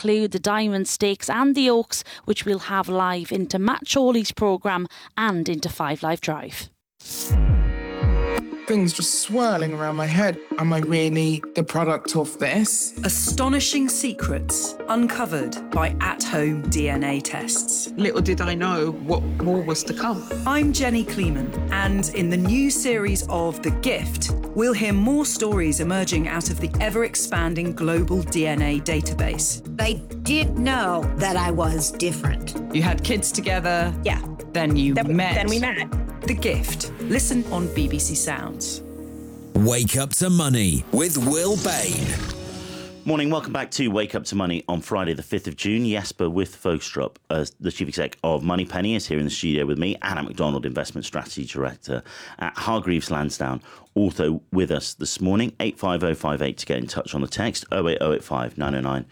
include the Diamond Stakes and the Oaks, which we'll have live into Matt Chorley's programme and into 5 Live Drive. Things just swirling around my head. Am I really the product of this? Astonishing secrets uncovered by at-home DNA tests. Little did I know what more was to come. I'm Jenny Kleeman, and in the new series of The Gift, we'll hear more stories emerging out of the ever-expanding global DNA database. They did know that I was different. You had kids together. Yeah. Then you met. Then we met. The Gift. Listen on BBC Sounds. Wake Up to Money with Will Bain. Morning, welcome back to Wake Up to Money on Friday the 5th of June. Jesper With-Fogstrup, the Chief Exec of Moneypenny, is here in the studio with me. Anna MacDonald, Investment Strategy Director at Hargreaves Lansdown, also with us this morning. 85058 to get in touch on the text. 08085 909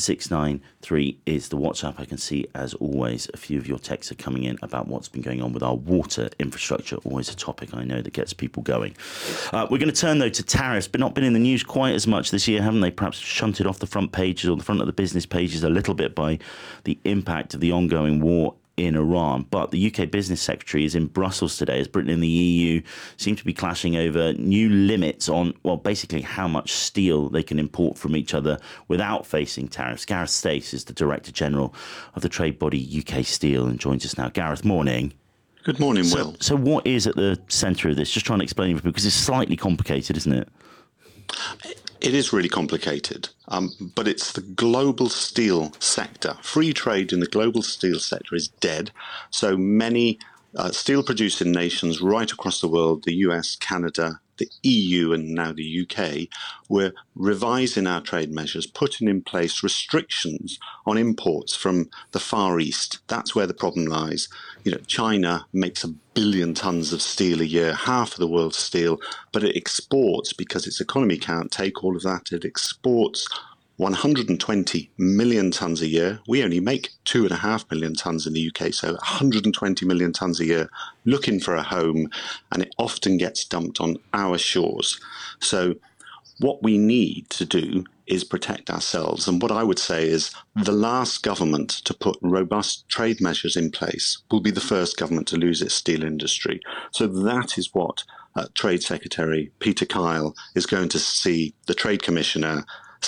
693 is the WhatsApp. I can see, as always, a few of your texts are coming in about what's been going on with our water infrastructure. Always a topic I know that gets people going. We're going to turn, though, to tariffs, but not been in the news quite as much this year, haven't they? Perhaps shunted off the front pages or the front of the business pages a little bit by the impact of the ongoing war in Iran. But the UK Business Secretary is in Brussels today as Britain and the EU seem to be clashing over new limits on, well, basically how much steel they can import from each other without facing tariffs. Gareth Stace is the Director General of the trade body UK Steel and joins us now. Gareth, morning. Good morning, Will. So what is at the centre of this? Just trying to explain it, because it's slightly complicated, isn't it? It is really complicated, but it's the global steel sector. Free trade in the global steel sector is dead. So many steel producing nations right across the world, the US, Canada, the EU and now the UK, we're revising our trade measures, putting in place restrictions on imports from the Far East. That's where the problem lies. You know, China makes 1 billion tons of steel a year, half of the world's steel, but it exports, because its economy can't take all of that, it exports 120 million tons a year. We only make 2.5 million tons in the UK, so 120 million tons a year looking for a home, and it often gets dumped on our shores. So what we need to do is protect ourselves. And what I would say is the last government to put robust trade measures in place will be the first government to lose its steel industry. So that is what Trade Secretary Peter Kyle is going to see the Trade Commissioner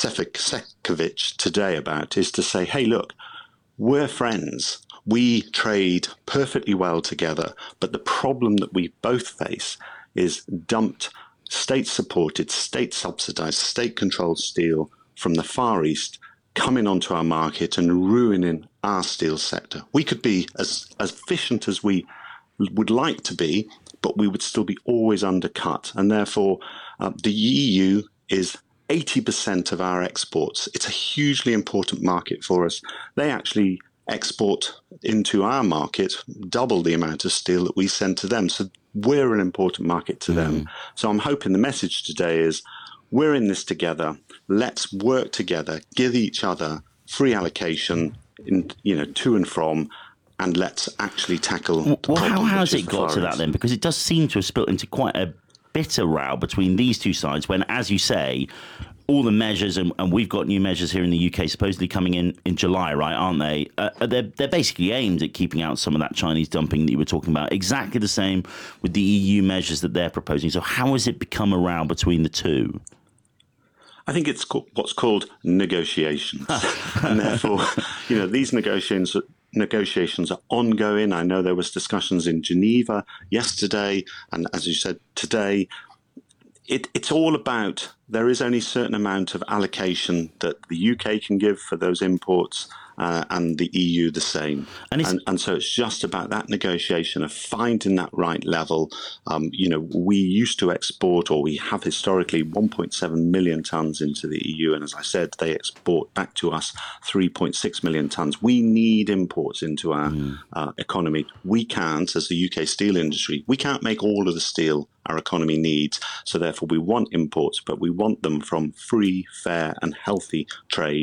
Šefčovič today about, is to say, hey, look, we're friends. We trade perfectly well together. But the problem that we both face is dumped, state-supported, state-subsidized, state-controlled steel from the Far East coming onto our market and ruining our steel sector. We could be as efficient as we would like to be, but we would still be always undercut. And therefore, the EU is 80% of our exports. It's a hugely important market for us. They actually export into our market double the amount of steel that we send to them. So we're an important market to them. So I'm hoping the message today is we're in this together. Let's work together, give each other free allocation to and from, and let's actually tackle. Well, how has it got to that then? Because it does seem to have split into quite a bitter row between these two sides when, as you say, all the measures, and we've got new measures here in the UK supposedly coming in July, right, aren't they? They're basically aimed at keeping out some of that Chinese dumping that you were talking about. Exactly the same with the EU measures that they're proposing. So how has it become a row between the two? I think it's what's called negotiations. And therefore, these negotiations are ongoing. I know there was discussions in Geneva yesterday, and as you said, today. It's all about, there is only a certain amount of allocation that the UK can give for those imports, and the EU the same. And so it's just about that negotiation of finding that right level. We used to export, or we have historically, 1.7 million tons into the EU. And as I said, they export back to us 3.6 million tons. We need imports into our economy. We can't, as the UK steel industry, we can't make all of the steel our economy needs. So therefore we want imports, but we want them from free, fair and healthy trade.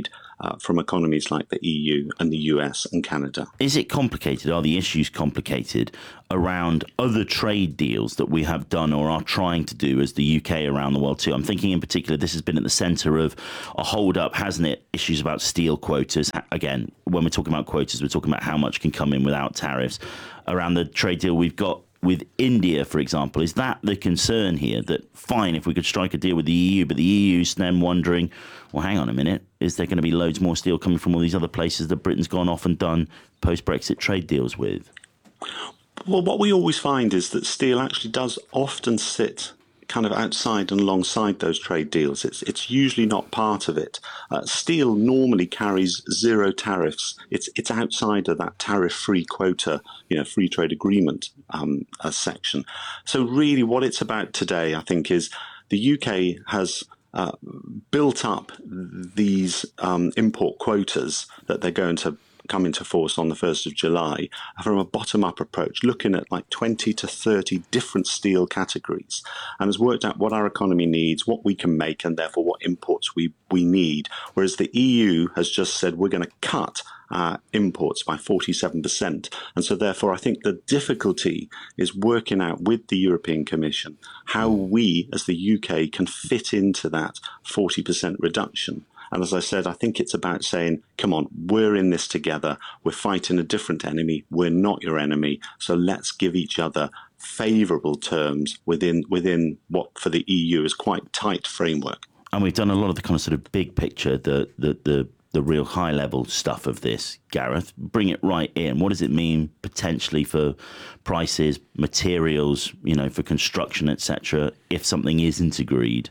from economies like the EU and the US and Canada. Is it complicated? Are the issues complicated around other trade deals that we have done or are trying to do as the UK around the world too? I'm thinking in particular, this has been at the centre of a hold-up, hasn't it? Issues about steel quotas. Again, when we're talking about quotas, we're talking about how much can come in without tariffs. Around the trade deal we've got with India, for example, is that the concern here? That fine, if we could strike a deal with the EU, but the EU's then wondering, well, hang on a minute, is there going to be loads more steel coming from all these other places that Britain's gone off and done post-Brexit trade deals with? Well, what we always find is that steel actually does often sit kind of outside and alongside those trade deals. It's usually not part of it. Steel normally carries zero tariffs. It's outside of that tariff-free quota, free trade agreement section. So really what it's about today, I think, is the UK has built up these import quotas that they're going to come into force on the 1st of July from a bottom-up approach, looking at like 20 to 30 different steel categories, and has worked out what our economy needs, what we can make, and therefore what imports we need. Whereas the EU has just said we're going to cut our imports by 47%. And so therefore I think the difficulty is working out with the European Commission how we as the UK can fit into that 40% reduction. And as I said, I think it's about saying, come on, we're in this together. We're fighting a different enemy. We're not your enemy. So let's give each other favourable terms within what for the EU is quite tight framework. And we've done a lot of the kind of sort of big picture, the real high level stuff of this, Gareth. Bring it right in. What does it mean potentially for prices, materials, for construction, etc., if something isn't agreed?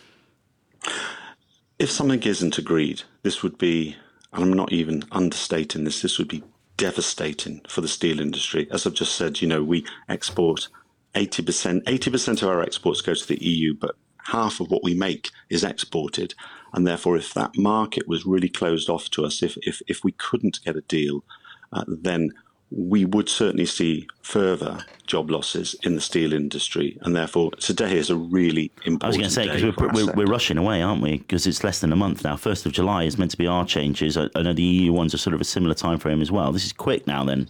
If something isn't agreed, this would be, and I'm not even understating this would be devastating for the steel industry. As I've just said, we export 80% of our exports go to the EU, but half of what we make is exported. And therefore, if that market was really closed off to us, if we couldn't get a deal, then we would certainly see further job losses in the steel industry, and therefore today is a really important day. I was going to say, because we're rushing away, aren't we? Because it's less than a month now. 1st of July is meant to be our changes. I know the EU ones are sort of a similar time frame as well. This is quick now then.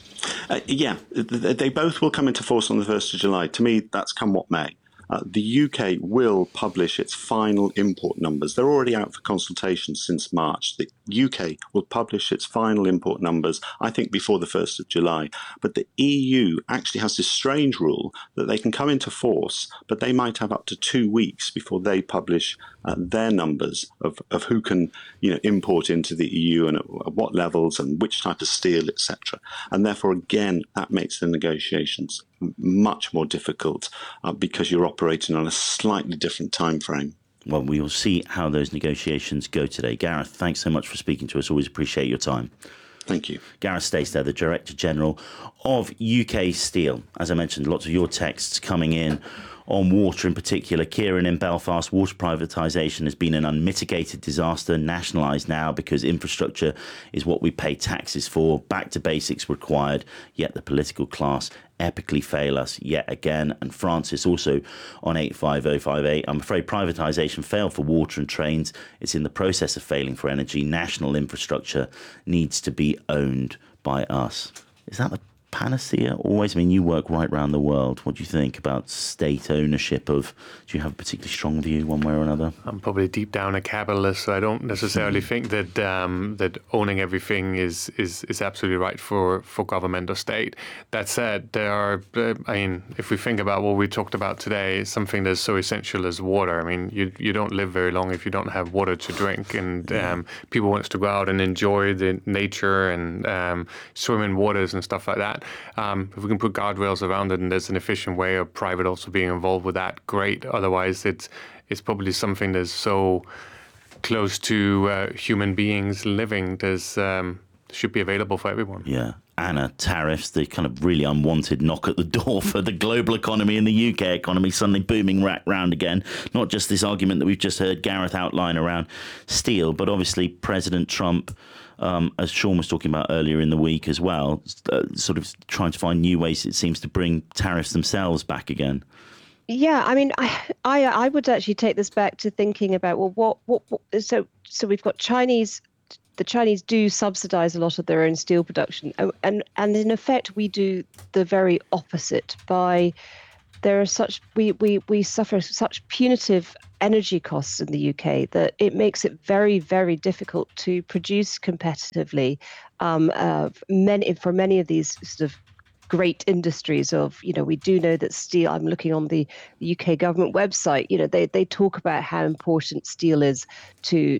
Yeah, they both will come into force on the 1st of July. To me, that's come what may. The UK will publish its final import numbers. They're already out for consultation since March. The UK will publish its final import numbers, I think, before the 1st of July. But the EU actually has this strange rule that they can come into force, but they might have up to 2 weeks before they publish their numbers of who can import into the EU and at what levels and which type of steel, etc. And therefore, again, that makes the negotiations much more difficult because you're operating on a slightly different time frame. Well, we will see how those negotiations go today. Gareth, thanks so much for speaking to us. Always appreciate your time. Thank you. Gareth Stayster, the Director General of UK Steel. As I mentioned, lots of your texts coming in on water in particular. Kieran in Belfast, water privatisation has been an unmitigated disaster, nationalised now because infrastructure is what we pay taxes for. Back to basics required, yet the political class epically fail us yet again. And Francis also on 85058, I'm afraid privatisation failed for water and trains. It's in the process of failing for energy. National infrastructure needs to be owned by us. Is that the panacea always? I mean, you work right around the world. What do you think about state ownership of? Do you have a particularly strong view one way or another? I'm probably deep down a capitalist, so I don't necessarily think that that owning everything is absolutely right for government or state. That said, there are, if we think about what we talked about today, something that's so essential as water. I mean, you don't live very long if you don't have water to drink, and people want to go out and enjoy the nature and swim in waters and stuff like that. If we can put guardrails around it and there's an efficient way of private also being involved with that, great. Otherwise, it's probably something that's so close to human beings living. Should be available for everyone. Yeah. Anna, tariffs, the kind of really unwanted knock at the door for the global economy and the UK economy suddenly booming round again. Not just this argument that we've just heard Gareth outline around steel, but obviously President Trump, as Sean was talking about earlier in the week as well, sort of trying to find new ways, it seems, to bring tariffs themselves back again. Yeah, I mean, I would actually take this back to thinking about, well, what so we've got Chinese the Chinese do subsidize a lot of their own steel production, and in effect we do the very opposite. We suffer such punitive energy costs in the UK that it makes it very, very difficult to produce competitively for many of these sort of great industries we do know that steel, I'm looking on the UK government website, they talk about how important steel is to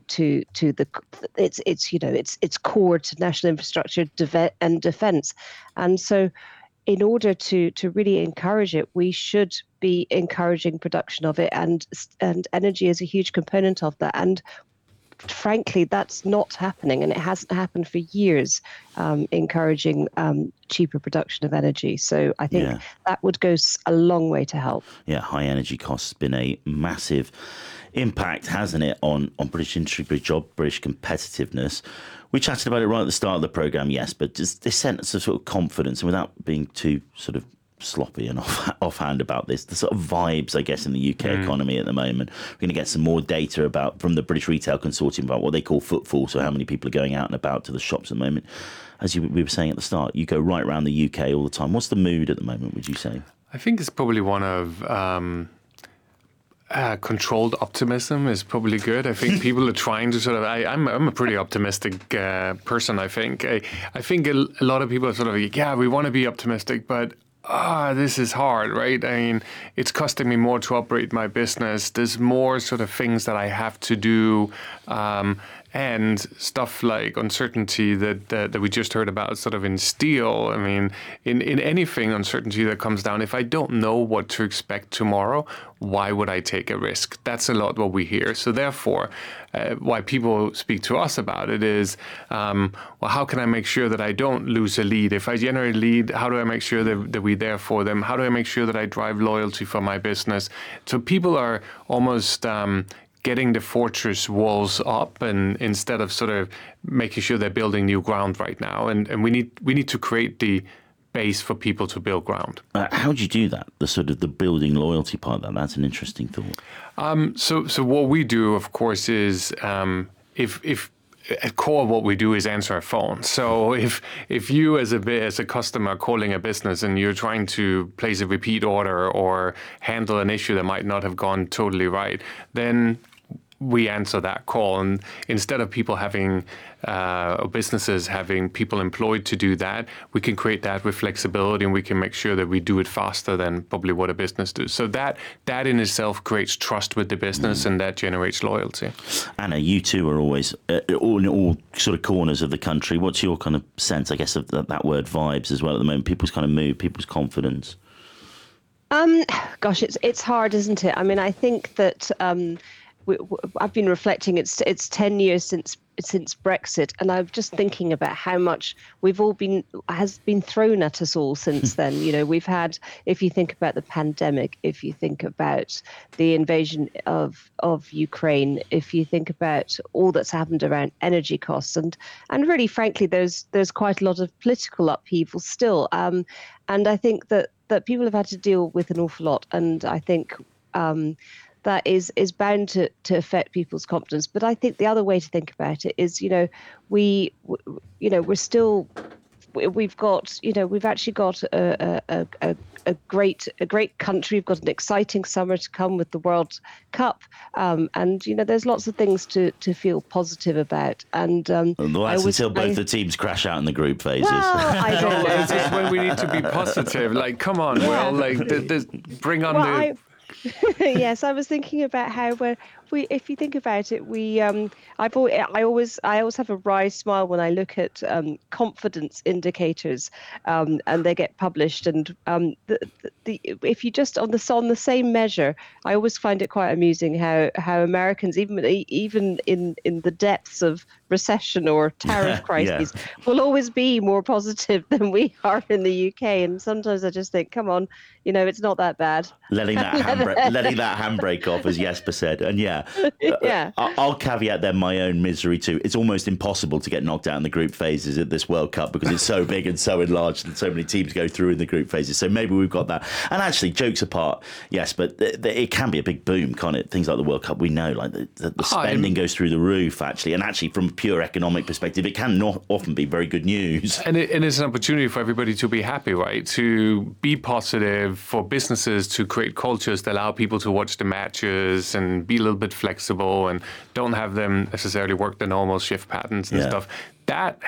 it's core to national infrastructure and defence. And so in order to really encourage it, we should be encouraging production of it, and energy is a huge component of that. And frankly, that's not happening, and it hasn't happened for years, encouraging cheaper production of energy. So I think that would go a long way to help. Yeah, high energy costs has been a massive impact, hasn't it, on British industry, British competitiveness. We chatted about it right at the start of the programme, yes, but just this sense of sort of confidence, and without being too sort of sloppy and offhand about this, the sort of vibes, I guess, in the UK economy at the moment. We're going to get some more data from the British Retail Consortium about what they call footfall, so how many people are going out and about to the shops at the moment. As we were saying at the start, you go right around the UK all the time. What's the mood at the moment, would you say? I think it's probably one of... controlled optimism is probably good. I think people are trying to sort of... I'm a pretty optimistic person, I think. I think a lot of people are sort of like, yeah, we want to be optimistic, but this is hard, right? I mean, it's costing me more to operate my business. There's more sort of things that I have to do. And stuff like uncertainty that we just heard about sort of in steel. I mean, in anything, uncertainty that comes down, if I don't know what to expect tomorrow, why would I take a risk? That's a lot what we hear. So therefore, why people speak to us about it is, well, how can I make sure that I don't lose a lead? If I generate a lead, how do I make sure that we're there for them? How do I make sure that I drive loyalty for my business? So people are almost... getting the fortress walls up, and instead of sort of making sure they're building new ground right now, and we need to create the base for people to build ground. How do you do that? The building loyalty part of that's an interesting thought. So what we do, of course, is if at core what we do is answer a phone. So if you as a customer calling a business and you're trying to place a repeat order or handle an issue that might not have gone totally right, then we answer that call. And instead of people having, or businesses having people employed to do that, we can create that with flexibility, and we can make sure that we do it faster than probably what a business does. So that in itself creates trust with the business, and that generates loyalty. Anna, you two are always in all sort of corners of the country. What's your kind of sense, I guess, of that word vibes as well at the moment? People's kind of mood, people's confidence. Gosh, it's hard, isn't it? I mean, I think that I've been reflecting. It's 10 years since Brexit, and I'm just thinking about how much has been thrown at us all since then. We've had, if you think about the pandemic, if you think about the invasion of Ukraine, if you think about all that's happened around energy costs, and really, frankly, there's quite a lot of political upheaval still. And I think that people have had to deal with an awful lot, and I think that is bound to affect people's confidence. But I think the other way to think about it is, we've actually got a great country. We've got an exciting summer to come with the World Cup, and there's lots of things to feel positive about. And that's until both the teams crash out in the group phases. Well, I don't know. This is when we need to be positive. Like, come on, Will. Like, bring on the. Yes, I was thinking about how if you think about it, I always have a wry smile when I look at confidence indicators, and they get published. And if you just on the same measure, I always find it quite amusing how Americans, even in the depths of recession or tariff crises, will always be more positive than we are in the UK. And sometimes I just think, come on, it's not that bad. Letting that handbrake off, as Jesper said. And Yeah. I'll caveat then my own misery too. It's almost impossible to get knocked out in the group phases at this World Cup because it's so big and so enlarged and so many teams go through in the group phases. So maybe we've got that. And actually, jokes apart, yes, but it can be a big boom, can't it? Things like the World Cup, we know, like the spending goes through the roof, actually. And actually, from a pure economic perspective, it can not often be very good news. And it's an opportunity for everybody to be happy, right? To be positive, for businesses to create cultures that allow people to watch the matches and be a little bit flexible and don't have them necessarily work the normal shift patterns and stuff. That